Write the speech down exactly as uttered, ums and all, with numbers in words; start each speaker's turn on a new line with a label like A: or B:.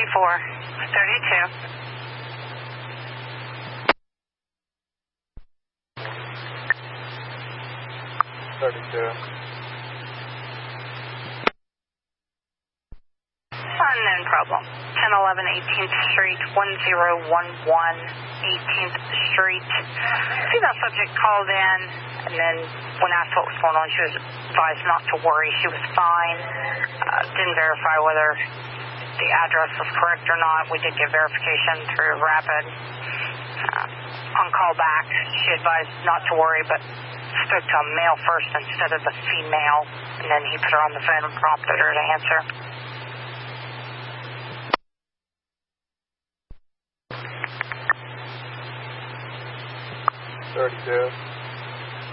A: four thirty-two.
B: thirty-two.
A: Unknown problem. ten eleven eighteenth Street, one zero one one eighteenth Street. Female subject called in, and then when asked what was going on, she was advised not to worry. She was fine. Uh, didn't verify whether the address was correct or not. We did get verification through Rapid. Uh, on call back, she advised not to worry, but spoke to a male first instead of the female, and then he put her on the phone and prompted her to answer.
B: thirty-two.